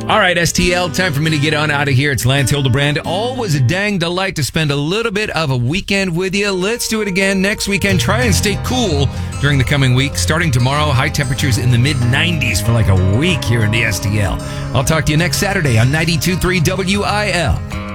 All right, STL, time for me to get on out of here. It's Lance Hildebrand. Always a dang delight to spend a little bit of a weekend with you. Let's do it again next weekend. Try and stay cool during the coming week. Starting tomorrow, high temperatures in the mid-90s for like a week here in the STL. I'll talk to you next Saturday on 92.3 WIL.